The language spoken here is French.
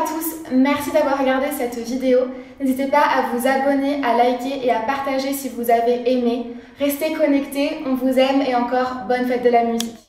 tous, merci d'avoir regardé cette vidéo. N'hésitez pas à vous abonner, à liker et à partager si vous avez aimé. Restez connectés, on vous aime et encore bonne fête de la musique.